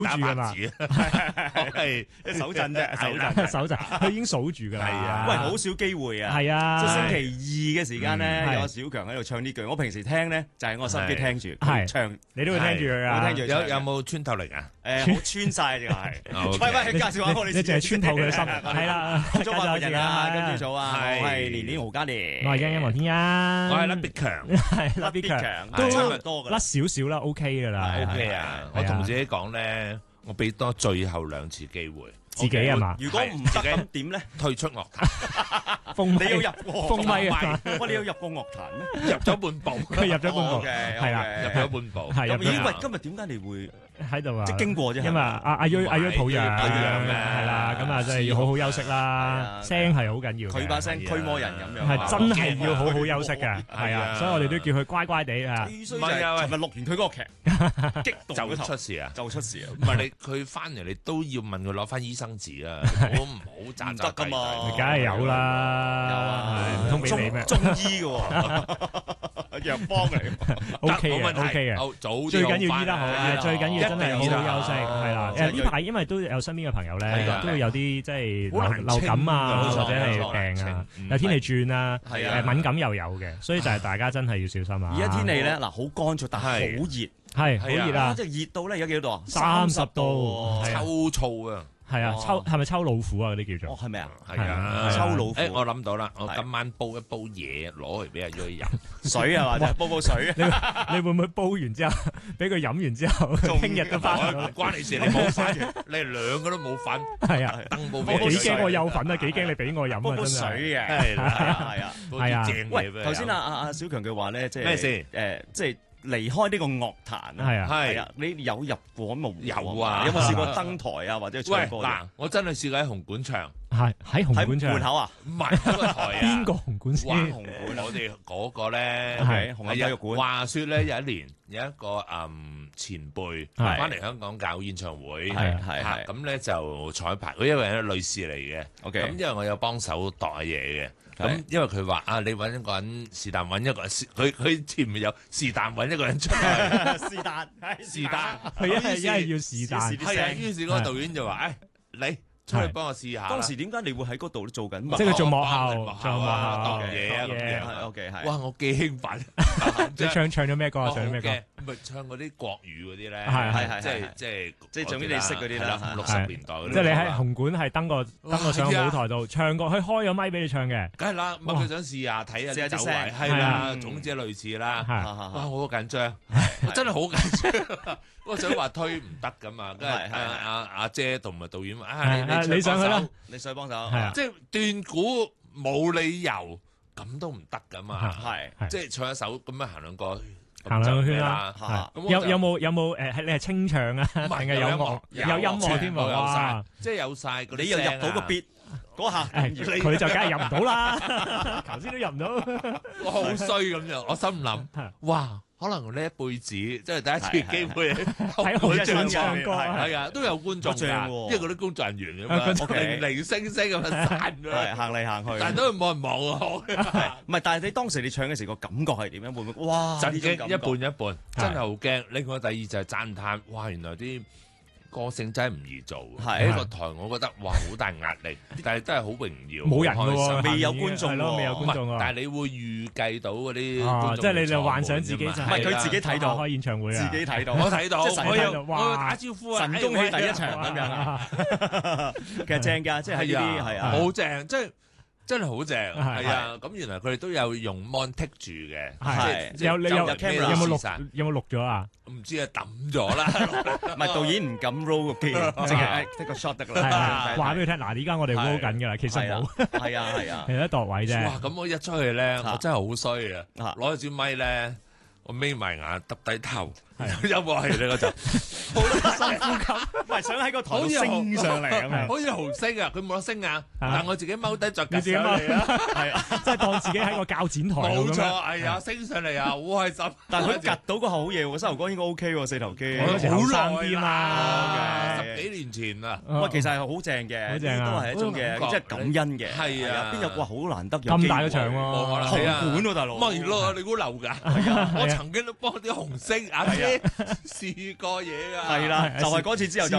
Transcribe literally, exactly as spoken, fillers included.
住噶嘛， 係手震啫，手震手震，佢已經數住噶啦。 係啊，喂，好少機會啊。 係啊， 即係星期二嘅時間咧，有小強喺度唱呢句。我平時聽咧就係我手機聽住，係唱， 你都會聽住佢啊。 聽住有有冇穿透力啊？ 誒，好穿晒就係。喂喂，介紹下我哋。 你淨係穿透佢嘅心，係啦。 恭祝發人啊！今朝早啊，我係年年豪嘉年， 我係欣欣黃天欣， 我係粒必強， 係粒必強， 都差唔多噶， 甩少少啦 ，OK 噶啦 ，OK 啊！我同自己講咧，我俾多最後兩次機會。 自己係嘛？ 如果唔得咁點咧？ 退出樂壇， 封你要入過封咪啊！ 喂，你要入過樂壇咩？ 入咗半步， 佢入咗半步， 係啦， 入咗半步。 係入咦？喂，今日點解你會喺度啊？ 即係經過啫， 因為阿阿瑞阿瑞抱恙， 嘅係啦，咁啊，真係要好好休息啦。聲係好緊要， 佢把聲驅魔人咁樣， 係真係要好好休息嘅，係啊，所以我哋都叫佢乖乖地啊。 唔係啊，尋日錄完佢嗰個劇，激動就出事啊， 就出事啊！ 唔係你佢翻嚟，你都要問佢攞翻醫生紙啊！我唔好渣渣得㗎嘛， 梗係有啦， 有啊， 唔通俾你咩？ 中醫嘅藥方嚟 ，OK 嘅，OK 嘅， 早最緊要醫得好，最緊要真係好好休息，係啦。誒呢排因為都有身邊嘅朋友咧，都會有啲即係流流感啊，或者係病啊，有天氣轉啊，誒敏感又有嘅，所以就係大家真係要小心啊。 而家天氣咧嗱好乾燥，但係好熱， 係好熱啊！ 即係熱到咧，而家幾多度啊？ 三十度， 抽燥啊！ 係啊，抽係咪抽老虎啊？嗰啲叫做， 哦係咪啊？ 係啊， 抽老虎。 誒我諗到啦，我今晚煲一煲嘢攞嚟俾阿瑞飲水啊，或者煲煲水。 你你會唔會煲完之後俾佢飲完之後，聽日都翻嚟？ 關你事，你冇份，你哋兩個都冇份。 係啊， 登煲幾驚我有份啊！幾驚你俾我飲啊！ 煲煲水嘅，係啊係啊係啊。 喂，頭先阿阿阿小強佢話咧，即係咩事？ 誒，即係。離開呢個樂壇啊， 係啊， 係啊，你有入過冇？ 有啊， 有冇試過登台啊，或者唱歌？ 嗱，我真係試過喺紅館唱， 係喺紅館唱門口啊， 唔係喺個台啊， 邊個紅館先？ 紅館，我哋嗰個咧係紅磡體育館。 話説咧，有一年有一個誒前輩翻嚟香港搞演唱會， 係係係， 咁咧就彩排，佢因為係女士嚟嘅，OK，咁因為我有幫手代嘢嘅。咁因為佢話啊，你揾一個人是但揾一個人，佢佢前面有是但揾一個人出嚟， 是但是但， 佢一係一係要是但， 係啊，於是嗰個導演就話：誒，你出去幫我試下。 當時點解你會喺嗰度做緊？ 即係佢做幕後，做幕後當嘢啊咁樣。 O K 係。 哇！我幾興奮。 你唱唱咗咩歌啊？唱咗咩歌？ 咪唱嗰啲國語嗰啲咧， 係係係， 即係即係即係總之你識嗰啲啦， 五六十年代嗰啲。 即係你喺紅館係登過登過上舞台度唱過，佢開咗咪俾你唱嘅。 梗係啦，咁佢想試下睇下啲走位，係係啦，總之類似啦。哇！我好緊張，我真係好緊張。我想話推唔得噶嘛，跟住阿阿阿姐同埋導演話：啊， 你上去啦， 你上去幫手。 即係斷估冇理由咁都唔得噶嘛。 係， 即係唱一首咁樣行兩個。 行兩個圈啦，有有冇有冇誒？係你係清唱啊，定係有樂有音樂添啊？ 即係有晒嗰啲， 你又入到個 beat 嗰下， 佢就梗係入唔到啦。頭先都入唔到， 我好衰咁樣，我心諗，哇！可能呢一輩子即係第一次機會喺紅館唱歌， 係啊，都有觀眾㗎，因為嗰啲工作人員咁樣零零星星咁樣散咗， 行嚟行去， 但係都冇人望我。 唔係，但係你當時你唱嘅時個感覺係點樣？會唔會哇？ 震驚一半一半，真係好驚。另外第二就係讚歎，哇！原來啲歌聲真係唔易做，喺個台我覺得哇好大壓力，但係都係好榮耀， 冇人喎， 未有觀眾咯，未有觀眾喎。 但係你會預計到嗰啲觀眾， 即係你就幻想自己就係佢自己睇到開演唱會啊， 自己睇到， 我睇到， 我有我有打招呼啊， 神恭喜第一場咁樣啊，其實正㗎，即係呢啲係啊， 好正，即係。真係好正，係啊！咁原來佢哋都有用 mon take 住嘅， 係有你有有冇錄有冇錄咗啊？ 唔知啊，抌咗啦。 唔係導演唔敢 roll 個機，淨係 take 個 shot 得㗎啦。 話俾佢聽，嗱，而家我哋 roll 緊㗎啦，其實冇。 係啊係啊， 係一度位啫。 哇！咁我一出去咧，我真係好衰啊！攞住支咪咧，我眯埋眼，耷低頭，有音樂係咧我就好多深呼吸，唔係想喺個台升上嚟咁樣， 好似紅星啊！佢冇得升啊，但我自己踎低就自己踎啊，係啊，即係當自己喺個鉸剪台冇錯，係啊，升上嚟啊，好開心！ 但係佢夾到個好嘢喎，膝頭哥應該 OK 喎，四頭肌， 好生啲嘛， 十幾年年前啊， 喂，其實係好正嘅，都係一種嘅即係感恩嘅。係啊，邊有哇好難得有咁大嘅場喎， 紅館喎大佬。 咪咯，你估流㗎？我曾經都幫啲紅星阿姐試過嘢㗎。 係啦，就係嗰次之後就